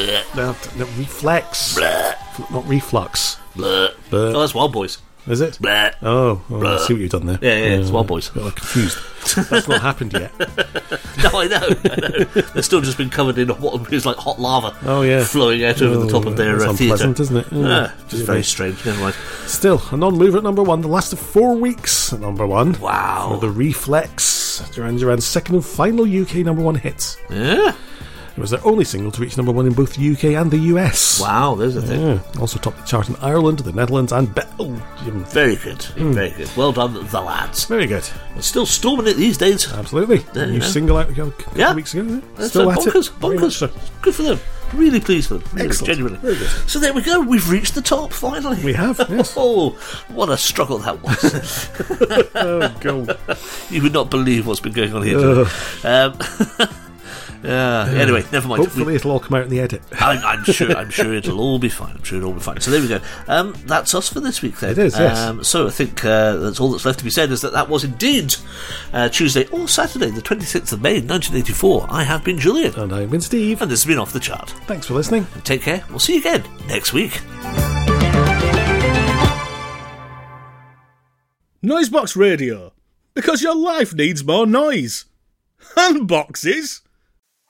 No, reflex. Not reflux. Oh, that's Wild Boys. Is it? Bleh. Oh, I see what you've done there. Yeah, it's Wild Boys. Got confused. That's not happened yet. No, I know. They've still just been covered in what is like hot lava. Oh, yeah. Flowing out over the top of their that's theatre. unpleasant, isn't it? Just very strange. Never mind. Still, a non-mover at number 1, the last of 4 weeks at number 1. Wow. For the Reflex, Duran Duran's second and final UK number 1 hit. Yeah. It was their only single to reach number 1 in both the UK and the US. Wow, there's a thing. Yeah. Also topped the chart in Ireland, the Netherlands and Belgium. Very good. Very good. Well done, the lads. Very good. It's still storming it these days. Absolutely. New single out a couple of weeks ago. That's Still at bonkers. it. Bonkers. Good for them. Really pleased for them. Really, Excellent. genuinely. Very good. So there we go. We've reached the top, finally. We have, yes. Oh, what a struggle that was. Oh, God. You would not believe what's been going on here today. Anyway, never mind. Hopefully it'll all come out in the edit. I'm sure it'll all be fine. I'm sure it'll all be fine. So there we go. That's us for this week then. It is, yes. So I think that's all that's left to be said is that was indeed Tuesday or Saturday, the 26th of May, 1984. I have been Julian. And I've been Steve. And this has been Off the Chart. Thanks for listening. And take care. We'll see you again next week. Noisebox Radio. Because your life needs more noise. And boxes.